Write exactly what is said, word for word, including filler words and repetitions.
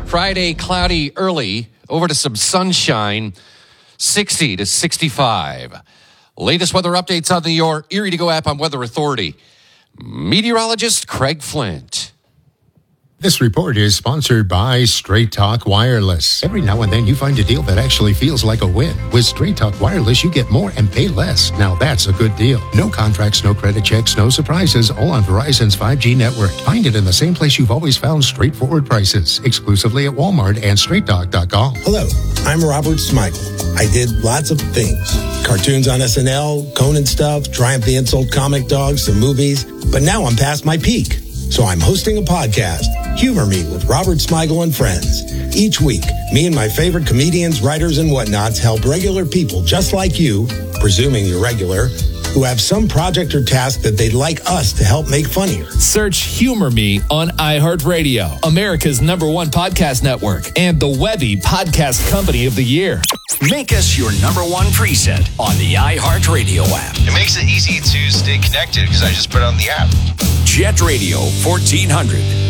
Friday, cloudy early, over to some sunshine, sixty to sixty-five. Latest weather updates on the Your Erie to Go app on Weather Authority. Meteorologist Craig Flint. This report is sponsored by Straight Talk Wireless. Every now and then you find a deal that actually feels like a win. With Straight Talk Wireless, you get more and pay less. Now that's a good deal. No contracts, no credit checks, no surprises, all on Verizon's five G network. Find it in the same place you've always found straightforward prices. Exclusively at Walmart and straight talk dot com. Hello, I'm Robert Smigel. I did lots of things. Cartoons on S N L, Conan stuff, Triumph the Insult comic dogs, some movies. But now I'm past my peak. So I'm hosting a podcast, Humor Me with Robert Smigel and Friends. Each week, me and my favorite comedians, writers, and whatnots help regular people just like you, presuming you're regular, who have some project or task that they'd like us to help make funnier. Search Humor Me on iHeartRadio, America's number one podcast network, and the Webby Podcast Company of the Year. Make us your number one preset on the iHeartRadio app. It makes it easy to stay connected because I just put it on the app. Jet Radio fourteen hundred.